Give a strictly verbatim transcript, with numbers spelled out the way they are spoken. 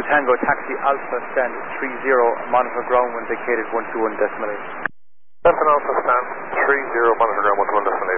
Tango, taxi Alpha, stand three zero, monitor ground when vacated one two one decimal eight. Seven Alpha, stand three zero, monitor ground one two one decimal eight.